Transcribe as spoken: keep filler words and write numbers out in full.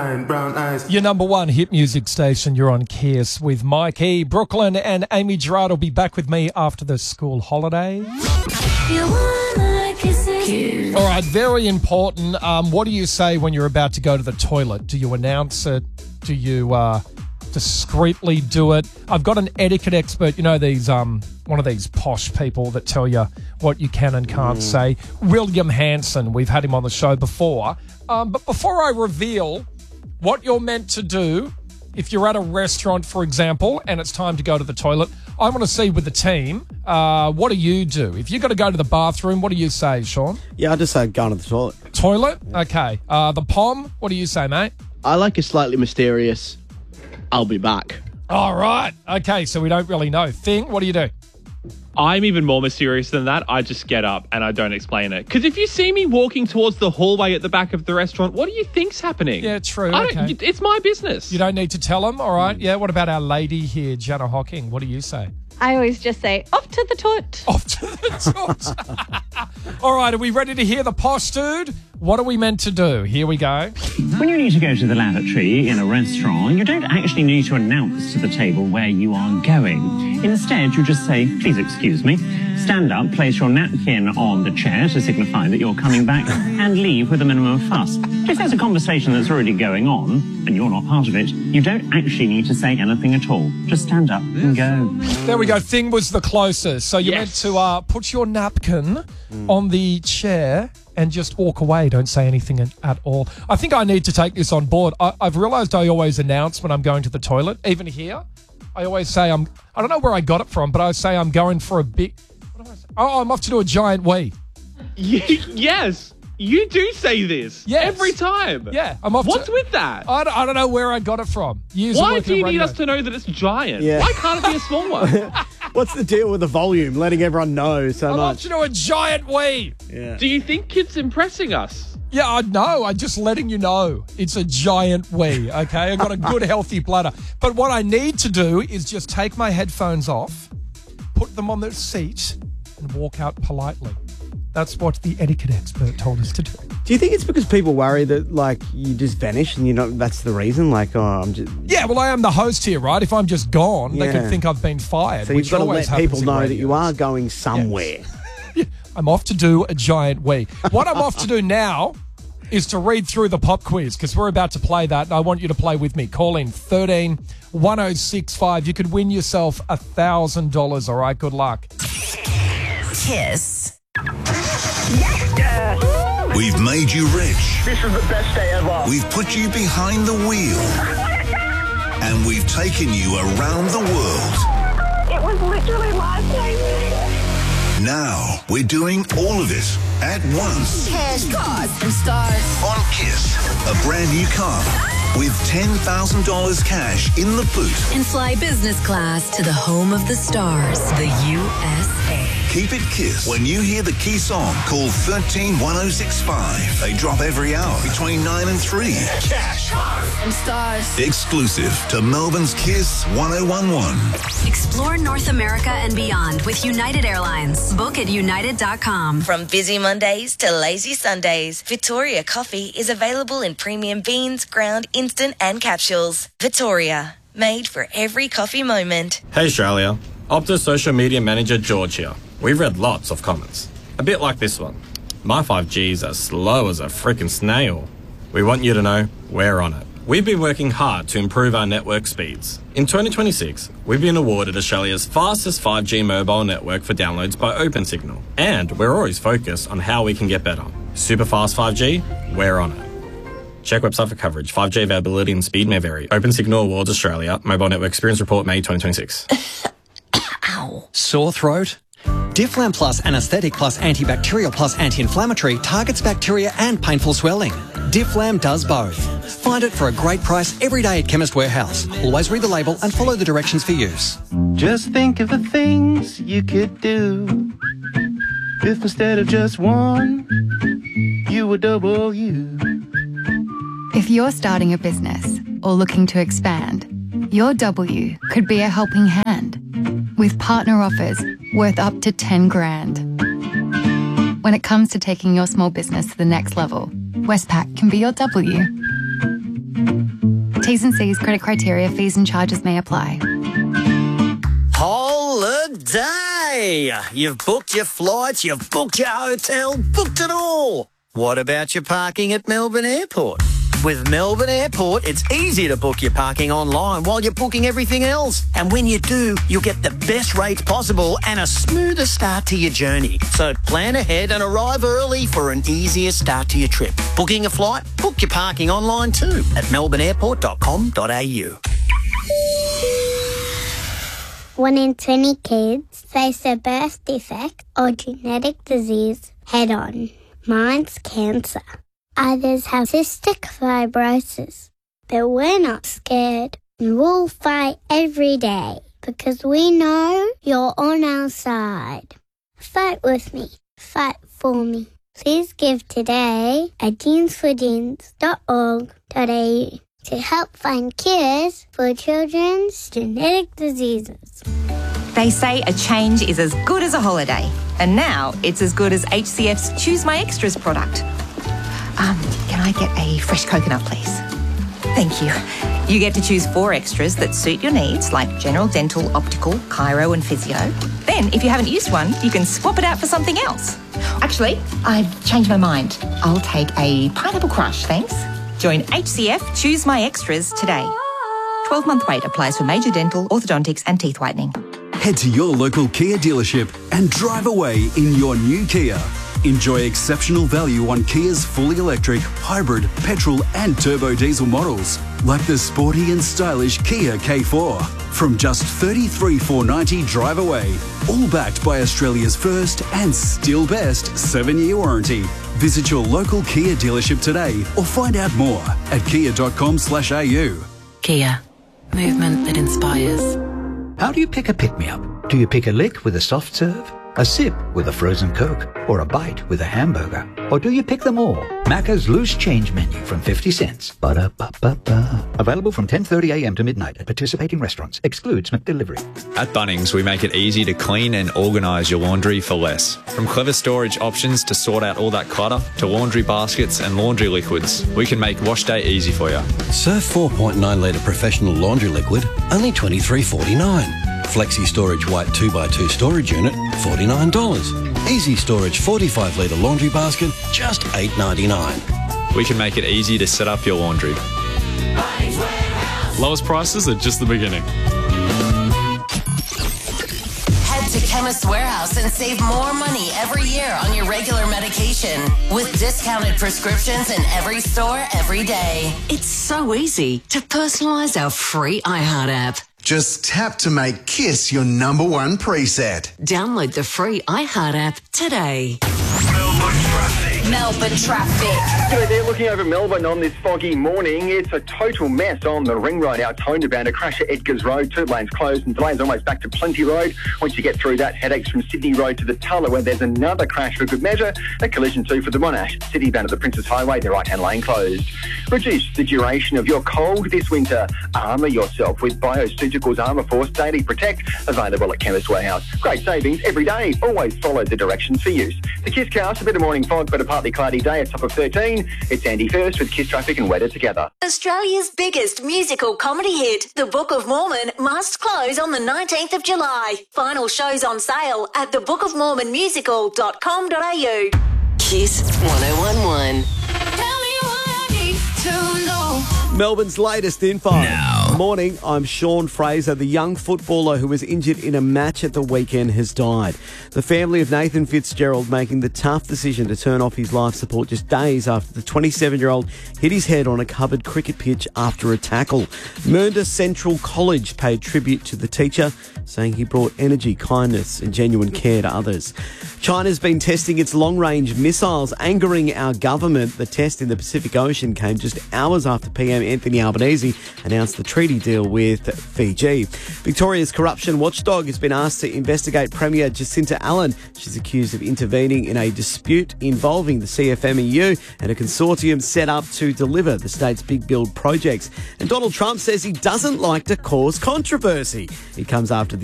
wine, brown eyes. Your number one hit music station, you're on Kiss with Mike E. Brooklyn and Amy Gerard will be back with me after the school holiday. All right, very important. Um, what do you say when you're about to go to the toilet? Do you announce it? Do you uh, discreetly do it? I've got an etiquette expert. You know, these um, one of these posh people that tell you what you can and can't mm. say. William Hanson, we've had him on the show before. Um, but before I reveal what you're meant to do, if you're at a restaurant, for example, and it's time to go to the toilet, I want to see with the team, uh, what do you do? If you've got to go to the bathroom, what do you say, Sean? Yeah, I just say going to the toilet. Toilet? Okay. Uh, the P O M, what do you say, mate? I like a slightly mysterious, I'll be back. All right. Okay, so we don't really know. Thing, what do you do? I'm even more mysterious than that. I just get up and I don't explain it. Because if you see me walking towards the hallway at the back of the restaurant, what do you think's happening? Yeah, true. I okay. don't, it's my business. You don't need to tell them, all right? Yeah, what about our lady here, Jana Hocking? What do you say? I always just say, off to the toot. Off to the toot. All right, are we ready to hear the posh dude? What are we meant to do? Here we go. When you need to go to the lavatory in a restaurant, you don't actually need to announce to the table where you are going. Instead, you just say, please excuse me, stand up, place your napkin on the chair to signify that you're coming back, and leave with a minimum of fuss. If there's a conversation that's already going on, and you're not part of it, you don't actually need to say anything at all. Just stand up and go. There we go. Thing was the closest. So you're Yes. meant to uh, put your napkin mm. on the chair and just walk away. Don't say anything at all. I think I need to take this on board. I, I've realised I always announce when I'm going to the toilet. Even here, I always say I'm, I don't know where I got it from, but I say I'm going for a big, what do I say? Oh, I'm off to do a giant wee. Yes. You do say this Yes. every time. Yeah, I'm off What's to, with that? I don't, I don't know where I got it from. Years Why of do you working need radio. us to know that it's giant? Yeah. Why can't it be a small one? What's the deal with the volume? Letting everyone know so I'm off much. to do a giant wee. Yeah. Do you think kids impressing us? Yeah, I know. I'm just letting you know. It's a giant wee, okay? I've got a good, healthy bladder. But what I need to do is just take my headphones off, put them on the seat, and walk out politely. That's what the etiquette expert told us to do. Do you think it's because people worry that, like, you just vanish and you know that's the reason? Like, oh, I'm just... Yeah, well, I am the host here, right? If I'm just gone, Yeah. they could think I've been fired. So which you've got to always let people happens in know that radio. you are going somewhere. Yeah, I'm off to do a giant wee. What I'm off to do now is to read through the pop quiz because we're about to play that and I want you to play with me. Call in thirteen one oh six five. You could win yourself one thousand dollars, all right? Good luck. Kiss. We've made you rich. This is the best day ever. We've put you behind the wheel. And we've taken you around the world. It was literally life-changing. Now we're doing all of it at once. Cash, cars, and stars. On Kiss, a brand new car with ten thousand dollars cash in the boot. And fly business class to the home of the stars, the U S A. Keep it Kiss. When you hear the key song, call thirteen one oh six five. They drop every hour between nine and three. Cash, cars, and stars. Exclusive to Melbourne's Kiss one oh one one. Explore North America and beyond with United Airlines. Book at united dot com. From busy Mondays to lazy Sundays, Victoria Coffee is available in premium beans, ground, instant and capsules. Victoria, made for every coffee moment. Hey Australia, Optus social media manager George here. We've read lots of comments, a bit like this one. My five G's as slow as a freaking snail. We want you to know we're on it. We've been working hard to improve our network speeds. In twenty twenty-six, we've been awarded Australia's fastest five G mobile network for downloads by OpenSignal. And we're always focused on how we can get better. Super fast five G, we're on it. Check website for coverage. five G availability and speed may vary. OpenSignal Awards Australia. Mobile Network Experience Report, May twenty twenty-six. Ow. Sore throat? Difflam Plus Anesthetic Plus Antibacterial Plus Anti-Inflammatory targets bacteria and painful swelling. Difflam does both. Find it for a great price every day at Chemist Warehouse. Always read the label and follow the directions for use. Just think of the things you could do if instead of just one, you were double you. If you're starting a business or looking to expand, your W could be a helping hand with partner offers worth up to ten grand. When it comes to taking your small business to the next level, Westpac can be your W. T's and C's, credit criteria, fees and charges may apply. Holiday! You've booked your flights, you've booked your hotel, booked it all. What about your parking at Melbourne Airport? With Melbourne Airport, it's easy to book your parking online while you're booking everything else. And when you do, you'll get the best rates possible and a smoother start to your journey. So plan ahead and arrive early for an easier start to your trip. Booking a flight? Book your parking online too at melbourne airport dot com dot a u. One in twenty kids face a birth defect or genetic disease head-on. Mine's cancer. Others have cystic fibrosis. But we're not scared. And we'll fight every day because we know you're on our side. Fight with me. Fight for me. Please give today at jeans for jeans dot org dot a u to help find cures for children's genetic diseases. They say a change is as good as a holiday. And now it's as good as H C F's Choose My Extras product. Um, can I get a fresh coconut, please? Thank you. You get to choose four extras that suit your needs, like general dental, optical, chiro and physio. Then, if you haven't used one, you can swap it out for something else. Actually, I've changed my mind. I'll take a pineapple crush, thanks. Join H C F Choose My Extras today. twelve-month wait applies for major dental, orthodontics and teeth whitening. Head to your local Kia dealership and drive away in your new Kia. Enjoy exceptional value on Kia's fully electric, hybrid, petrol and turbo diesel models, like the sporty and stylish Kia K four. From just thirty-three thousand four hundred ninety dollars drive away, all backed by Australia's first and still best seven-year warranty. Visit your local Kia dealership today or find out more at kia dot com slash a u. Kia. Movement that inspires. How do you pick a pick-me-up? Do you pick a lick with a soft serve, a sip with a frozen Coke, or a bite with a hamburger? Or do you pick them all? Macca's loose change menu from fifty cents. Ba-da-ba-ba-ba. Available from ten thirty a m to midnight at participating restaurants. Excludes McDelivery. At Bunnings, we make it easy to clean and organise your laundry for less. From clever storage options to sort out all that clutter, to laundry baskets and laundry liquids, we can make wash day easy for you. Surf four point nine litre professional laundry liquid, only twenty-three forty-nine. Flexi Storage White two by two storage unit, forty-nine dollars. Easy Storage forty-five litre laundry basket, just eight ninety-nine. We can make it easy to set up your laundry. Lowest prices are just the beginning. Head to Chemist Warehouse and save more money every year on your regular medication with discounted prescriptions in every store every day. It's so easy to personalise our free iHeart app. Just tap to make KISS your number one preset. Download the free iHeart app today. Melbourne traffic. G'day there, looking over Melbourne on this foggy morning. It's a total mess on the ring road out Tonderbound. A crash at Edgars Road, two lanes closed and delays almost back to Plenty Road. Once you get through that, headaches from Sydney Road to the Tulla, where there's another crash for good measure. A collision too for the Monash City bound at the Princess Highway, the right-hand lane closed. Reduce the duration of your cold this winter. Armour yourself with Bioceuticals Armour Force Daily Protect, available at Chemist Warehouse. Great savings every day. Always follow the directions for use. The KISS cast, a bit of morning fog, but a partly cloudy day at top of thirteen. It's Andy First with KISS Traffic and Weather together. Australia's biggest musical comedy hit, The Book of Mormon, must close on the nineteenth of July. Final shows on sale at the book of mormon musical dot com dot a u. KISS one oh one one. Melbourne's latest info. Now. Morning, I'm Sean Fraser. The young footballer who was injured in a match at the weekend has died. The family of Nathan Fitzgerald making the tough decision to turn off his life support just days after the twenty-seven-year-old hit his head on a covered cricket pitch after a tackle. Mernda Central College paid tribute to the teacher, saying he brought energy, kindness and genuine care to others. China's been testing its long-range missiles, angering our government. The test in the Pacific Ocean came just hours after P M Anthony Albanese announced the treaty deal with Fiji. Victoria's corruption watchdog has been asked to investigate Premier Jacinta Allen. She's accused of intervening in a dispute involving the C F M E U and a consortium set up to deliver the state's big build projects. And Donald Trump says he doesn't like to cause controversy. It comes after the